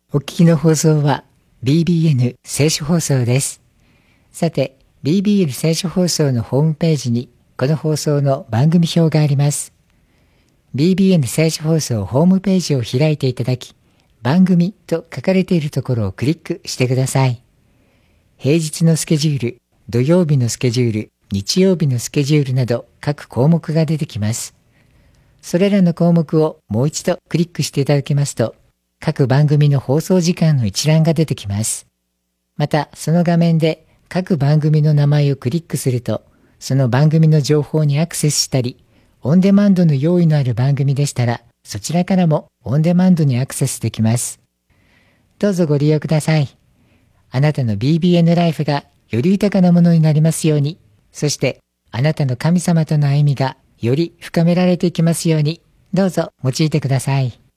お聞きの放送は BBN 聖書放送です。さて、BBN 聖書放送のホームページにこの放送の番組表があります。BBN 聖書放送ホームページを開いていただき、番組と書かれているところをクリックしてください。平日のスケジュール、土曜日のスケジュール、日曜日のスケジュールなど各項目が出てきます。それらの項目をもう一度クリックしていただけますと、各番組の放送時間の一覧が出てきます。また、その画面で各番組の名前をクリックすると、その番組の情報にアクセスしたり、オンデマンドの用意のある番組でしたら、そちらからもオンデマンドにアクセスできます。どうぞご利用ください。あなたの BBN ライフがより豊かなものになりますように、そしてあなたの神様との歩みがより深められていきますように、どうぞ用いてください。